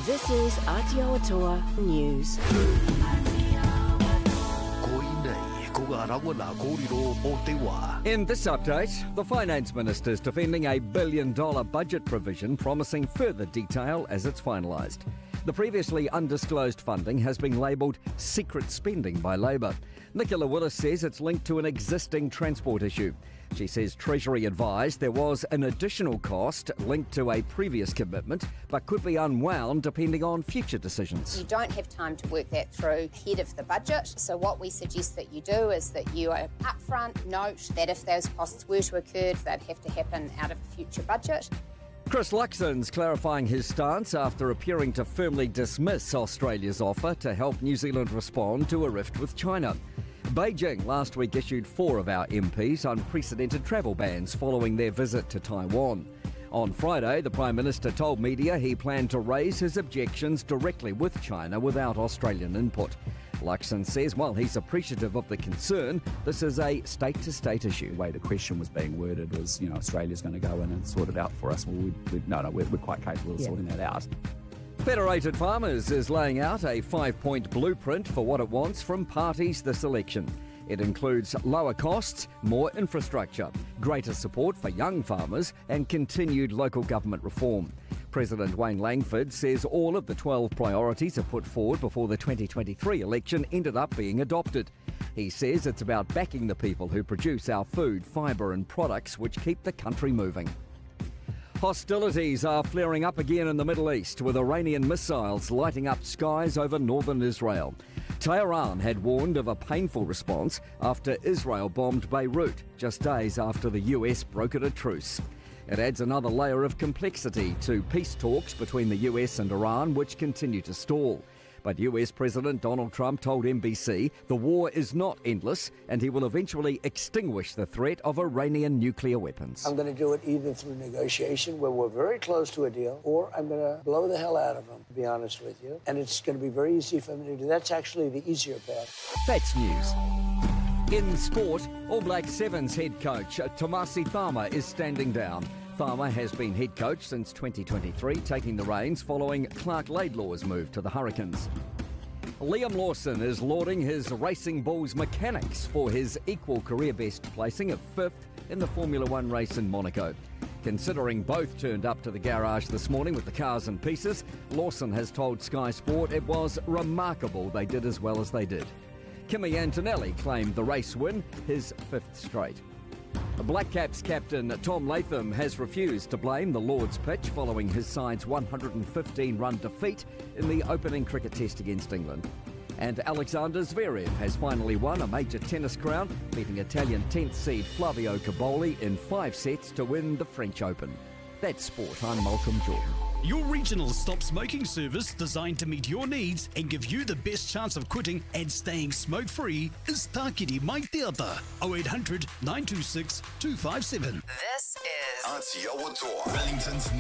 This is Aotearoa News. In this update, the Finance Minister is defending a $1 billion budget provision, promising further detail as it's finalised. The previously undisclosed funding has been labelled secret spending by Labour. Nicola Willis says it's linked to an existing transport issue. She says Treasury advised there was an additional cost linked to a previous commitment, but could be unwound depending on future decisions. You don't have time to work that through ahead of the budget. So what we suggest that you do is that you are upfront note that if those costs were to occur, they'd have to happen out of a future budget. Chris Luxon's clarifying his stance after appearing to firmly dismiss Australia's offer to help New Zealand respond to a rift with China. Beijing last week issued 4 of our MPs unprecedented travel bans following their visit to Taiwan. On Friday, the Prime Minister told media he planned to raise his objections directly with China without Australian input. Luxon says while he's appreciative of the concern, this is a state-to-state issue. The way the question was being worded was, Australia's going to go in and sort it out for us. Well, we're quite capable of sorting that out. Federated Farmers is laying out a 5-point blueprint for what it wants from parties this election. It includes lower costs, more infrastructure, greater support for young farmers and continued local government reform. President Wayne Langford says all of the 12 priorities are put forward before the 2023 election ended up being adopted. He says it's about backing the people who produce our food, fibre and products which keep the country moving. Hostilities are flaring up again in the Middle East, with Iranian missiles lighting up skies over northern Israel. Tehran had warned of a painful response after Israel bombed Beirut, just days after the US brokered a truce. It adds another layer of complexity to peace talks between the US and Iran, which continue to stall. But US President Donald Trump told NBC the war is not endless and he will eventually extinguish the threat of Iranian nuclear weapons. I'm going to do it either through negotiation, where we're very close to a deal, or I'm going to blow the hell out of them, to be honest with you. And it's going to be very easy for me to do. That's actually the easier path. That's news. In sport, All Black Sevens head coach Tomasi Thama is standing down. Thama has been head coach since 2023, taking the reins following Clark Laidlaw's move to the Hurricanes. Liam Lawson is lauding his Racing Bulls mechanics for his equal career best placing of 5th in the Formula One race in Monaco. Considering both turned up to the garage this morning with the cars in pieces, Lawson has told Sky Sport it was remarkable they did as well as they did. Kimi Antonelli claimed the race win, his 5th straight. Black Caps captain Tom Latham has refused to blame the Lord's pitch following his side's 115-run defeat in the opening cricket test against England. And Alexander Zverev has finally won a major tennis crown, beating Italian 10th seed Flavio Caboli in 5 sets to win the French Open. That's sport. I'm Malcolm Jordan. Your regional stop smoking service designed to meet your needs and give you the best chance of quitting and staying smoke-free is Tākiri Mai Te Ata, 0800 926 257. This is Aotearoa, Wellington's